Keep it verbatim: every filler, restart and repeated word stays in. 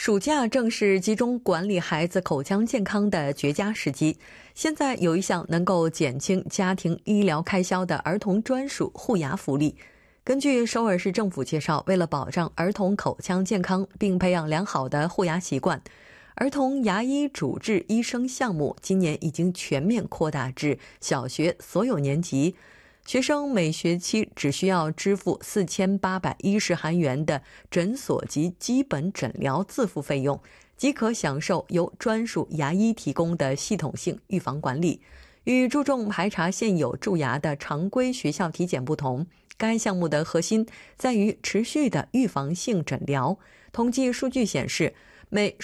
暑假正是集中管理孩子口腔健康的绝佳时机。现在有一项能够减轻家庭医疗开销的儿童专属护牙福利。根据首尔市政府介绍，为了保障儿童口腔健康并培养良好的护牙习惯，儿童牙医主治医生项目今年已经全面扩大至小学所有年级。学生每学期只需要支付四千八百一十韩元的诊所及基本诊疗自付费用，即可享受由专属牙医提供的系统性预防管理。与注重排查现有蛀牙的常规学校体检不同，该项目的核心在于持续的预防性诊疗。统计数据显示，每